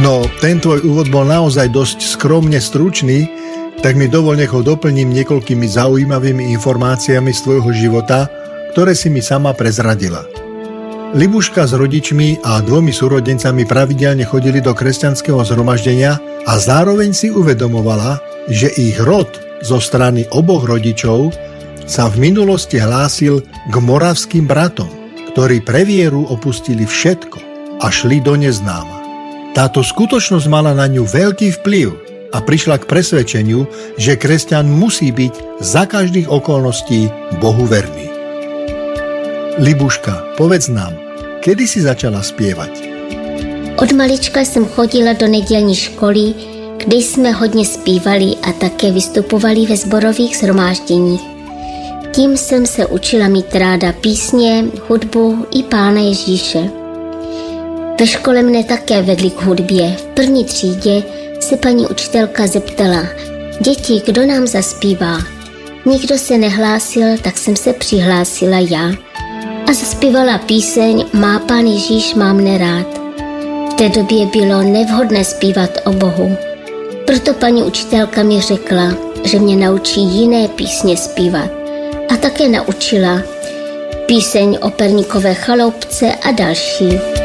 No, ten tvoj úvod bol naozaj dosť skromne stručný, tak mi dovol, nech ho doplním niekoľkými zaujímavými informáciami z tvojho života, ktoré si mi sama prezradila. Libuška s rodičmi a 2 súrodencami pravidelne chodili do kresťanského zhromaždenia a zároveň si uvedomovala, že ich rod zo strany oboch rodičov sa v minulosti hlásil k moravským bratom, ktorí pre vieru opustili všetko a šli do neznáma. Táto skutočnosť mala na ňu veľký vplyv a prišla k presvedčeniu, že kresťan musí byť za každých okolností Bohu verný. Libuška, povedz nám, kedy si začala spievať? Od malička jsem chodila do nedělní školy, kde jsme hodně zpívali a také vystupovali ve sborových shromážděních. Tím jsem se učila mít ráda písně, hudbu i Pána Ježíše. Ve škole mne také vedli k hudbě. V první třídě se paní učitelka zeptala: děti, kdo nám zaspívá? Nikdo se nehlásil, tak jsem se přihlásila já a zaspívala píseň Má Pán Ježíš má mne rád. V té době bylo nevhodné zpívat o Bohu. Proto paní učitelka mi řekla, že mě naučí jiné písně zpívat. A také naučila píseň o Perníkové chaloupce a další.